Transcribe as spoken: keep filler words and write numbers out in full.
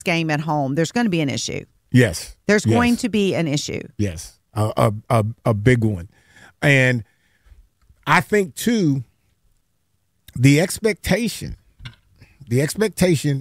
game at home, there's going to be an issue. Yes. There's yes. going to be an issue. Yes. A, a, a, a big one. And I think, too, the expectation, the expectation